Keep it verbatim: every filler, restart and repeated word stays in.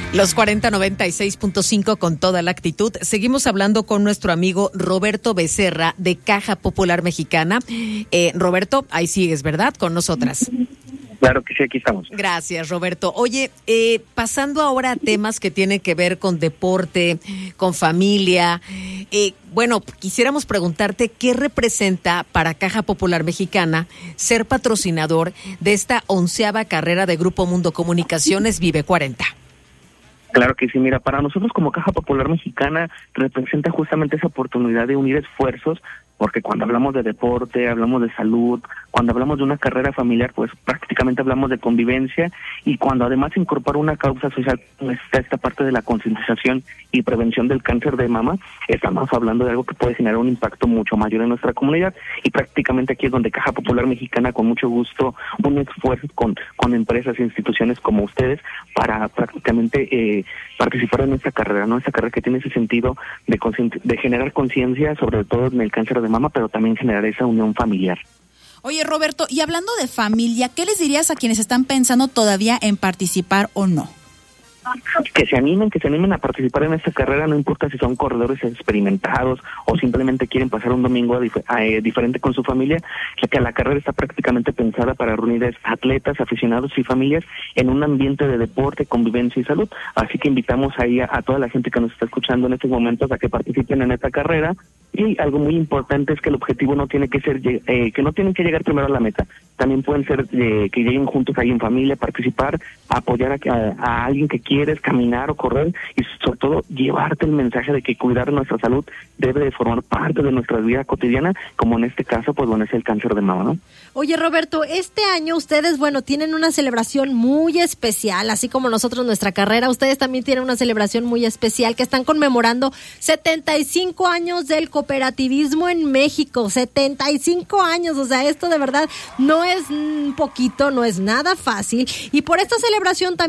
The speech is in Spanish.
Los cuarenta noventa y seis punto cinco con toda la actitud. Seguimos hablando con nuestro amigo Roberto Becerra de Caja Popular Mexicana. Eh, Roberto, ahí sigues, ¿verdad? Con nosotras. Claro que sí, aquí estamos. Gracias, Roberto. Oye, eh, pasando ahora a temas que tienen que ver con deporte, con familia, eh, bueno, quisiéramos preguntarte qué representa para Caja Popular Mexicana ser patrocinador de esta onceava carrera de Grupo Mundo Comunicaciones Vive cuarenta. Claro que sí, mira, para nosotros como Caja Popular Mexicana representa justamente esa oportunidad de unir esfuerzos, porque cuando hablamos de deporte, hablamos de salud, cuando hablamos de una carrera familiar, pues prácticamente hablamos de convivencia, y cuando además incorpora una causa social, está esta parte de la concientización y prevención del cáncer de mama, estamos hablando de algo que puede generar un impacto mucho mayor en nuestra comunidad, y prácticamente aquí es donde Caja Popular Mexicana con mucho gusto un esfuerzo con, con empresas e instituciones como ustedes para prácticamente eh, participar en esta carrera, ¿no? Esta carrera que tiene ese sentido de, de generar conciencia, sobre todo en el cáncer de mama, pero también generar esa unión familiar. Oye, Roberto, y hablando de familia, ¿qué les dirías a quienes están pensando todavía en participar o no? Que se animen, que se animen a participar en esta carrera, no importa si son corredores experimentados o simplemente quieren pasar un domingo a dif- a, eh, diferente con su familia, ya que la carrera está prácticamente pensada para reunir atletas, aficionados y familias en un ambiente de deporte, convivencia y salud. Así que invitamos ahí a, a toda la gente que nos está escuchando en estos momentos a que participen en esta carrera. Y algo muy importante es que el objetivo no tiene que ser, eh, que no tienen que llegar primero a la meta. También pueden ser eh, que lleguen juntos ahí en familia, participar, apoyar a, a, a alguien que quieres, caminar o correr, y sobre todo llevarte el mensaje de que cuidar nuestra salud debe de formar parte de nuestra vida cotidiana, como en este caso, pues bueno, es el cáncer de mama, ¿no? Oye, Roberto, este año ustedes, bueno, tienen una celebración muy especial, así como nosotros nuestra carrera, ustedes también tienen una celebración muy especial que están conmemorando setenta y cinco años del cooperativismo en México, setenta y cinco años, o sea, esto de verdad no es un poquito, no es nada fácil, y por esta celebración también